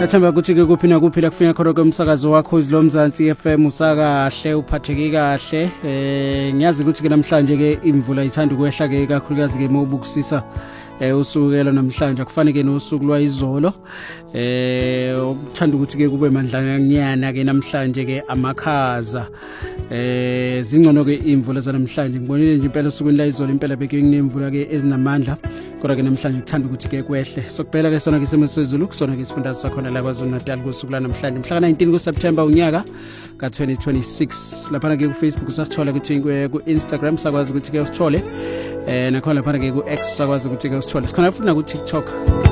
Siyathemba ukuthi ke kuphi na kuphi la kufika khona komsakazo wakho izilomzansi FM usakahle uphatheke kahle. Ngiyazi ukuthi ke namhlanje ke imvula ithanda ukwehla ke kakhulukazi ke mobukusisa usukela namhlanje akufanele ke nosuku lwayizolo. Ukuthanda ukuthi ke kube mandlanyana ke namhlanje ke amakhaza. Zingcono ke imvula zanamhlanje ngibonile nje impela usukwini la izolo impela beke nginemvula ke ezinamandla. Kodwa ke namhlanje ngithanda ukuthi ke kwehle sokuphela ke sona ke isimo sezulu kusona ke isifundazwe sakhona la kwaZulu Natal kusuku la namhlanje mhla 19 kuSeptember unyaka ka2026 lapha ke ku Facebook usasithola ku Instagram sakwazi ukuthi ke usithole nakhona lapha ke ku X sakwazi ukuthi ke usithole sikhona futhi na ku TikTok.